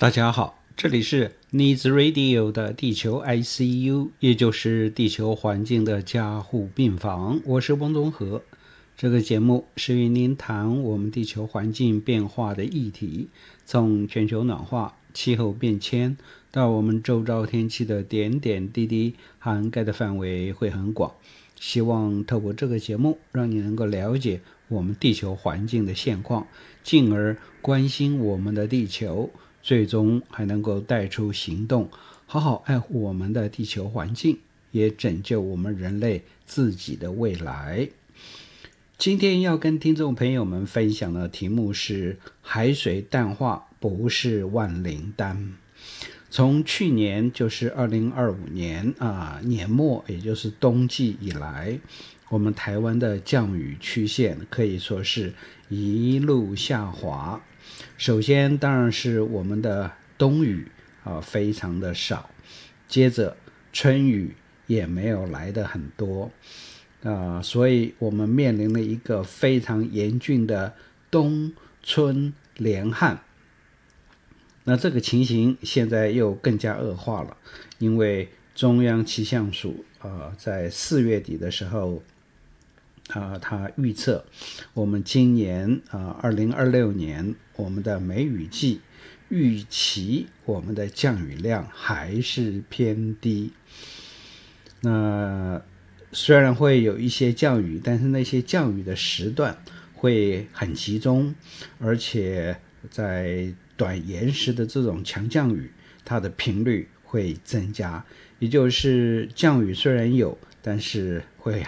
大家好，这里是 Needs Radio 的地球 ICU， 也就是地球环境的加护病房。我是翁宗和。这个节目是与您谈我们地球环境变化的议题，从全球暖化、气候变迁到我们周遭天气的点点滴滴，涵盖的范围会很广。希望透过这个节目，让你能够了解我们地球环境的现况，进而关心我们的地球，最终还能够带出行动，好好爱护我们的地球环境，也拯救我们人类自己的未来。今天要跟听众朋友们分享的题目是海水淡化不是万灵丹。从去年就是2025年年末，也就是冬季以来，我们台湾的降雨曲线可以说是一路下滑。首先当然是我们的冬雨非常的少，接着春雨也没有来得很多，所以我们面临了一个非常严峻的冬春连旱。那这个情形现在又更加恶化了，因为中央气象署在4月底的时候他预测我们今年2026年我们的梅雨季预期我们的降雨量还是偏低。那虽然会有一些降雨，但是那些降雨的时段会很集中，而且在短延时的这种强降雨，它的频率会增加，也就是降雨虽然有，但是会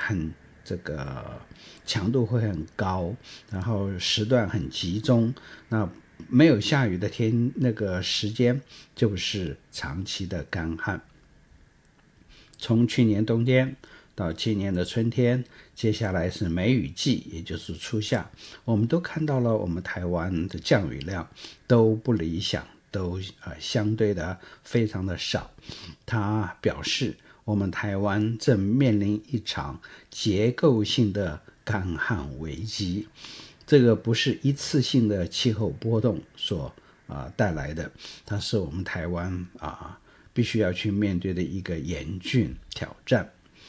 强度会很高，然后时段很集中。那没有下雨的那个时间就是长期的干旱。从去年冬天到今年的春天，接下来是梅雨季，也就是初夏，我们都看到了我们台湾的降雨量都不理想，都相对的非常的少。它表示我们台湾正面临一场结构性的干旱危机，这个不是一次性的气候波动所带来的，它是我们台湾必须要去面对的一个严峻挑战。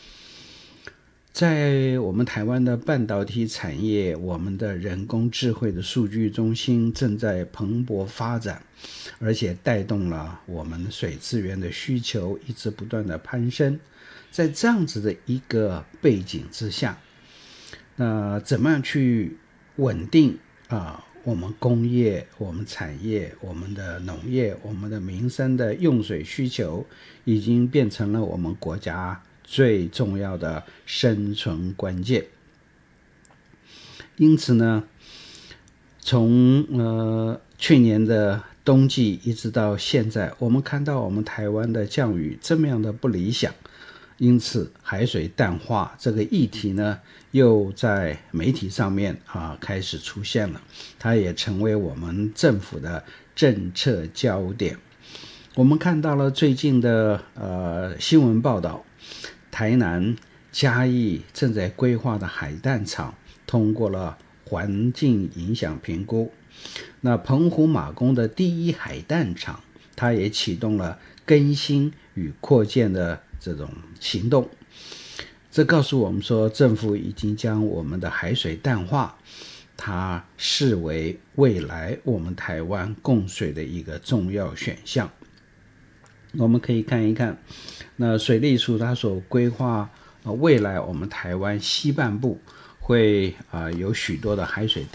在我们台湾的半导体产业，我们的人工智慧的数据中心正在蓬勃发展，而且带动了我们水资源的需求一直不断的攀升。在这样子的一个背景之下，那怎么样去稳定我们工业、我们产业、我们的农业、我们的民生的用水需求，已经变成了我们国家最重要的生存关键。因此呢，从去年的冬季一直到现在，我们看到我们台湾的降雨这么样的不理想，因此海水淡化这个议题呢，又在媒体上面开始出现了，它也成为我们政府的政策焦点。我们看到了最近的新闻报道，台南嘉义正在规划的海淡厂通过了环境影响评估。那澎湖马公的第一海淡厂，它也启动了更新与扩建的这种行动。这告诉我们说，政府已经将我们的海水淡化它视为未来我们台湾供水的一个重要选项。我们可以看一看，那水利署它所规划未来我们台湾西半部会有许多的海水